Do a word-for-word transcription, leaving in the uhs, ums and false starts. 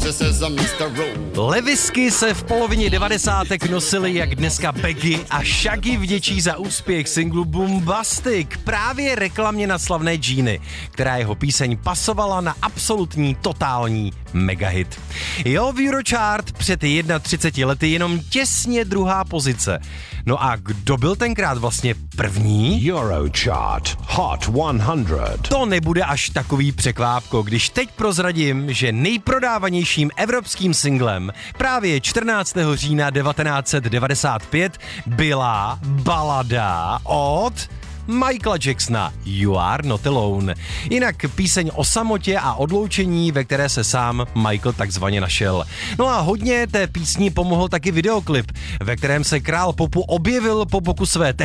Levisky se v polovině devadesátek nosily jak dneska Baggy a Shaggy vděčí za úspěch singlu Boombastic, právě reklamě na slavné džíny, která jeho píseň pasovala na absolutní totální megahit. Jo, v Eurochart před třiceti jedna lety jenom těsně druhá pozice. No a kdo byl tenkrát vlastně první? Eurochart Hot sto. To nebude až takový překvápko, když teď prozradím, že nejprodávanějším evropským singlem právě čtrnáctého října devatenáct set devadesát pět byla balada od Michaela Jacksona You Are Not Alone. Jinak píseň o samotě a odloučení, ve které se sám Michael takzvaně našel. No a hodně té písni pomohl taky videoklip, ve kterém se král popu objevil po boku své